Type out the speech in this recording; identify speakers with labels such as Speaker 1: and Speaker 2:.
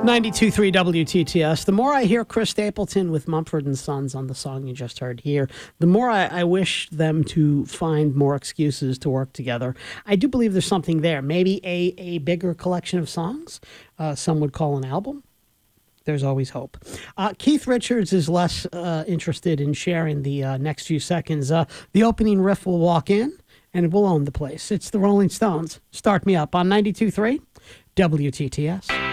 Speaker 1: 92.3 WTTS. The more I hear Chris Stapleton with Mumford & Sons on the song you just heard here, the more I wish them to find more excuses to work together. I do believe there's something there. Maybe a bigger collection of songs, some would call an album. There's always hope. Keith Richards is less interested in sharing the next few seconds. The opening riff will walk in, and it will own the place. It's the Rolling Stones. Start Me Up on 92.3 WTTS.